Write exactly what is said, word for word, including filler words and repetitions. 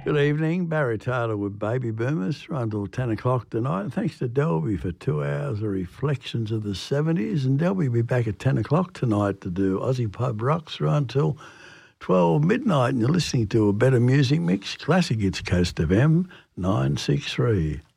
Good evening, Barry Taylor with Baby Boomers, run till ten o'clock tonight. And thanks to Delby for two hours of reflections of the seventies. And Delby will be back at ten o'clock tonight to do Aussie Pub Rocks, run till twelve midnight. And you're listening to a better music mix, Classic Hits Coast F M nine six three.